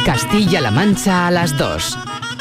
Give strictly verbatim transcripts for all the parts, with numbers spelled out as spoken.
Castilla-La Mancha a las dos.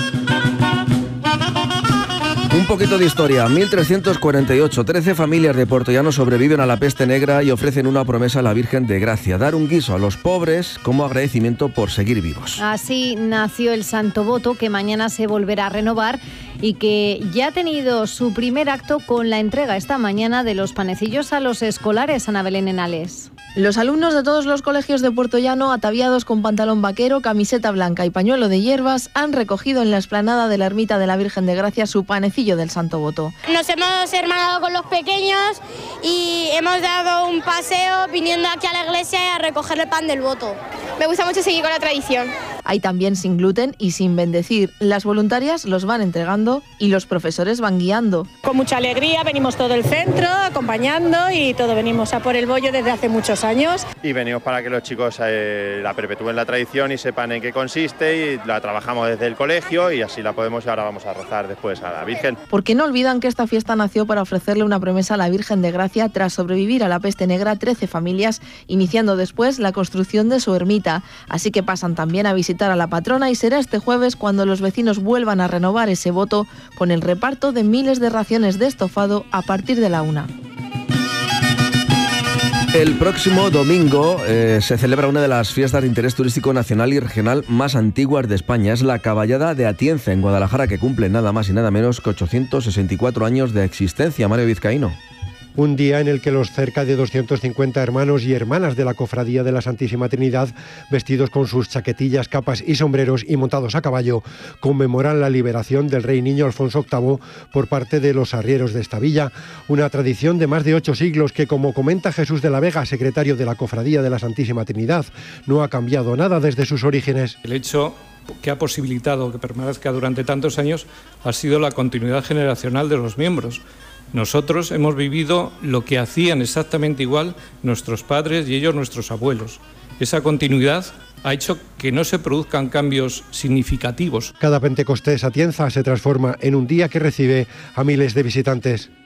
Un poquito de historia. mil trescientos cuarenta y ocho. trece familias de Puertollano sobreviven a la peste negra y ofrecen una promesa a la Virgen de Gracia: dar un guiso a los pobres como agradecimiento por seguir vivos. Así nació el Santo Voto, que mañana se volverá a renovar y que ya ha tenido su primer acto con la entrega esta mañana de los panecillos a los escolares. Ana Belén Henales. Los alumnos de todos los colegios de Puertollano, ataviados con pantalón vaquero, camiseta blanca y pañuelo de hierbas, han recogido en la explanada de la ermita de la Virgen de Gracia su panecillo del Santo Voto. Nos hemos hermanado con los pequeños y hemos dado un paseo viniendo aquí a la iglesia a recoger el pan del voto. Me gusta mucho seguir con la tradición. Hay también sin gluten y sin bendecir. Las voluntarias los van entregando y los profesores van guiando. Con mucha alegría venimos todo el centro acompañando y todo venimos a por el bollo desde hace muchos años. Y venimos para que los chicos eh, la perpetúen la tradición y sepan en qué consiste, y la trabajamos desde el colegio y así la podemos, y ahora vamos a rezar después a la Virgen. Porque no olvidan que esta fiesta nació para ofrecerle una promesa a la Virgen de Gracia tras sobrevivir a la peste negra trece familias, iniciando después la construcción de su ermita. Así que pasan también a visitar a la patrona y será este jueves cuando los vecinos vuelvan a renovar ese voto con el reparto de miles de raciones de estofado a partir de la una. El próximo domingo eh, se celebra una de las fiestas de interés turístico nacional y regional más antiguas de España. Es la Caballada de Atienza, en Guadalajara, que cumple nada más y nada menos que ochocientos sesenta y cuatro años de existencia. Mario Vizcaíno. Un día en el que los cerca de doscientos cincuenta hermanos y hermanas de la Cofradía de la Santísima Trinidad, vestidos con sus chaquetillas, capas y sombreros y montados a caballo, conmemoran la liberación del rey niño Alfonso octavo por parte de los arrieros de esta villa. Una tradición de más de ocho siglos que, como comenta Jesús de la Vega, secretario de la Cofradía de la Santísima Trinidad, no ha cambiado nada desde sus orígenes. El hecho que ha posibilitado que permanezca durante tantos años ha sido la continuidad generacional de los miembros. Nosotros hemos vivido lo que hacían exactamente igual nuestros padres y ellos nuestros abuelos. Esa continuidad ha hecho que no se produzcan cambios significativos. Cada Pentecostés Atienza se transforma en un día que recibe a miles de visitantes.